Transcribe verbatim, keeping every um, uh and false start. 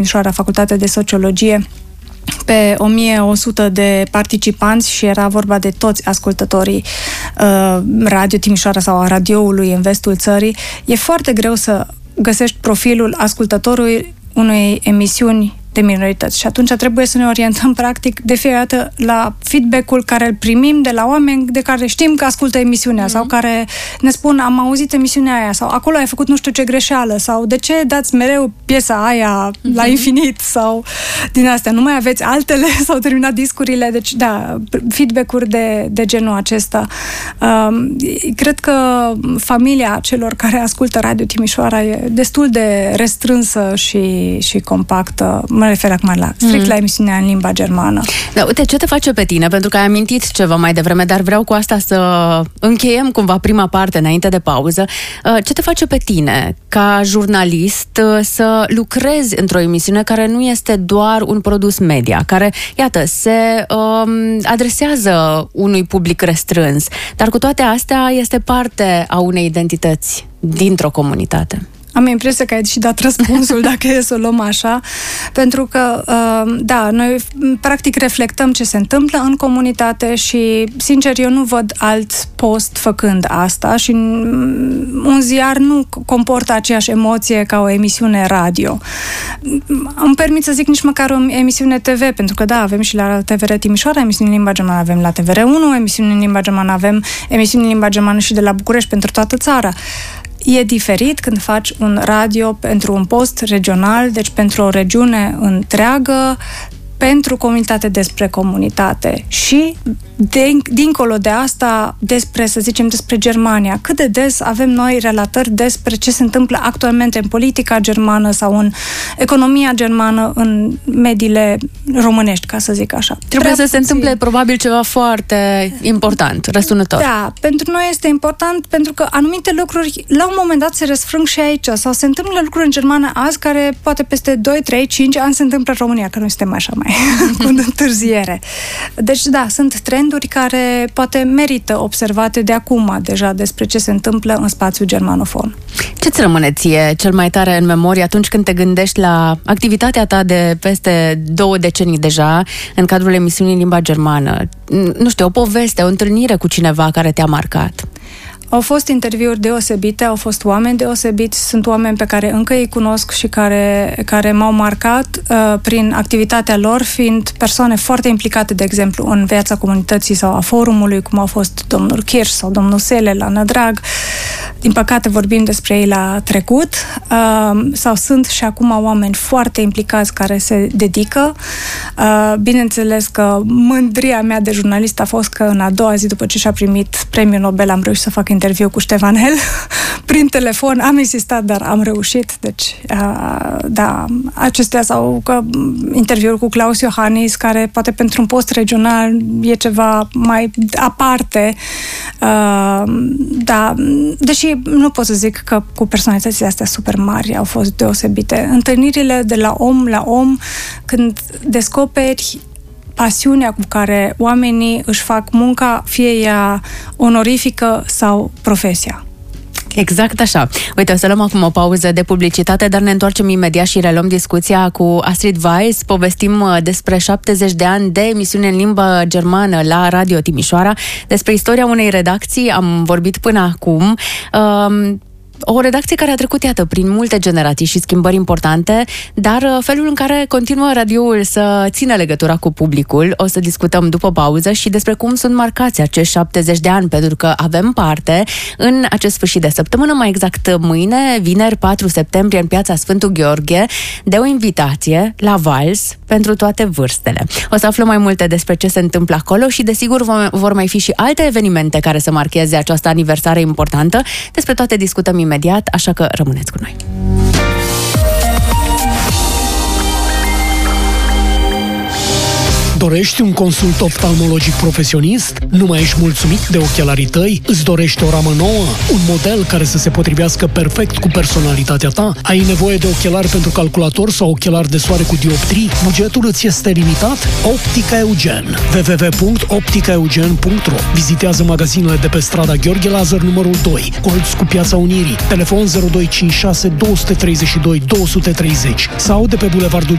Timișoara, Facultatea de Sociologie, pe o mie o sută de participanți și era vorba de toți ascultătorii uh, Radio Timișoara sau a radioului în vestul țării. E foarte greu să găsești profilul ascultătorului unei emisiuni de minorități și atunci trebuie să ne orientăm practic de fiecare dată la feedback-ul care îl primim de la oameni de care știm că ascultă emisiunea mm-hmm. sau care ne spun am auzit emisiunea aia sau acolo ai făcut nu știu ce greșeală sau de ce dați mereu piesa aia mm-hmm. la infinit sau din astea, nu mai aveți altele sau terminat discurile, deci da, feedback-uri de, de genul acesta. Um, cred că familia celor care ascultă Radio Timișoara e destul de restrânsă și, și compactă. Mă refer acum la, strict mm. la emisiunea în limba germană. Da, uite, ce te face pe tine? Pentru că ai amintit ceva mai devreme, dar vreau cu asta să încheiem cumva prima parte înainte de pauză. Ce te face pe tine, ca jurnalist, să lucrezi într-o emisiune care nu este doar un produs media, care, iată, se um, adresează unui public restrâns, dar cu toate astea este parte a unei identități dintr-o comunitate? Am impresia că ai și dat răspunsul, dacă e să o luăm așa, pentru că, da, noi practic reflectăm ce se întâmplă în comunitate și, sincer, eu nu văd alt post făcând asta și un ziar nu comportă aceeași emoție ca o emisiune radio. Îmi permit să zic nici măcar o emisiune T V, pentru că, da, avem și la T V R Timișoara emisiuni în limba germană, avem la T V R unu emisiuni în limba germană, avem emisiuni în limba germană și de la București pentru toată țara. E diferit când faci un radio pentru un post regional, deci pentru o regiune întreagă, pentru comunitate despre comunitate și de, dincolo de asta despre, să zicem, despre Germania. Cât de des avem noi relatări despre ce se întâmplă actualmente în politica germană sau în economia germană, în mediile românești, ca să zic așa. Trebuie Prea să puțin. se întâmple probabil ceva foarte important, răsunător. Da, pentru noi este important pentru că anumite lucruri la un moment dat se răsfrâng și aici sau se întâmplă lucruri în Germania azi care poate peste doi, trei, cinci ani se întâmplă în România, că noi suntem așa mai cu întârziere. Deci da, sunt trenduri care poate merită observate de acum deja despre ce se întâmplă în spațiul germanofon. Ce-ți rămâne ție cel mai tare în memorie atunci când te gândești la activitatea ta de peste două decenii deja în cadrul emisiunii în limba germană? Nu știu, o poveste, o întâlnire cu cineva care te-a marcat? Au fost interviuri deosebite, au fost oameni deosebiți, sunt oameni pe care încă îi cunosc și care, care m-au marcat uh, prin activitatea lor, fiind persoane foarte implicate, de exemplu, în viața comunității sau a forumului, cum au fost domnul Kirsch sau domnul Sele la Nădrag. Din păcate vorbim despre ei la trecut, uh, sau sunt și acum oameni foarte implicați care se dedică. Uh, bineînțeles că mândria mea de jurnalist a fost că în a doua zi după ce și-a primit premiul Nobel am reușit să fac interviu cu Ștefanel prin telefon. Am insistat, dar am reușit. Deci, uh, da, acestea sau că interviul cu Klaus Iohannis, care poate pentru un post regional e ceva mai aparte. Uh, da, deși nu pot să zic că cu personalitățile astea super mari au fost deosebite. Întâlnirile de la om la om, când descoperi pasiunea cu care oamenii își fac munca, fie ea onorifică sau profesia. Exact așa. Uite, o să luăm acum o pauză de publicitate, dar ne întoarcem imediat și reluăm discuția cu Astrid Weiss. Povestim despre șaptezeci de ani de emisiune în limba germană la Radio Timișoara, despre istoria unei redacții. Am vorbit până acum. Um, O redacție care a trecut, iată, prin multe generații și schimbări importante, dar felul în care continuă radioul să țină legătura cu publicul, o să discutăm după pauză și despre cum sunt marcați acești șaptezeci de ani, pentru că avem parte în acest sfârșit de săptămână, mai exact mâine, vineri patru septembrie, în Piața Sfântul Gheorghe, de o invitație la vals pentru toate vârstele. O să aflăm mai multe despre ce se întâmplă acolo și, desigur, vor mai fi și alte evenimente care să marcheze această aniversare importantă. Despre toate discutăm imediat, așa că rămâneți cu noi. Dorești un consult oftalmologic profesionist? Nu mai ești mulțumit de ochelarii tăi? Îți dorești o ramă nouă? Un model care să se potrivească perfect cu personalitatea ta? Ai nevoie de ochelari pentru calculator sau ochelari de soare cu dioptrii? Bugetul îți este limitat? Optica Eugen. w w w punct optica eugen punct r o. Vizitează magazinele de pe strada Gheorghe Lazar numărul doi, colț cu Piața Unirii, telefon zero doi cinci șase doi trei doi doi zero zero sau de pe bulevardul